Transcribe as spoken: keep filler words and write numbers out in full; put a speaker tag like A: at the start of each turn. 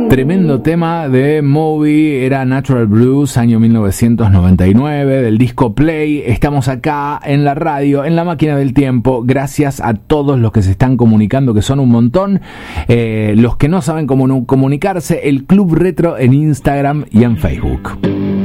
A: Tremendo tema de Moby, era Natural Blues, año mil novecientos noventa y nueve, del disco Play. Estamos acá en la radio, en la máquina del tiempo. Gracias a todos los que se están comunicando, que son un montón. Eh, los que no saben cómo comunicarse, el Club Retro en Instagram y en Facebook.